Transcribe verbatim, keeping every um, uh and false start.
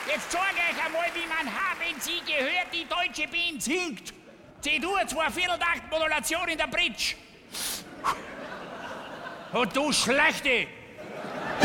Jetzt zeige ich einmal, wie man haben Sie gehört, die Deutsche Bahn singt. C-Dur, zwei Vierteltakt Modulation in der Bridge. Und du Schlechte,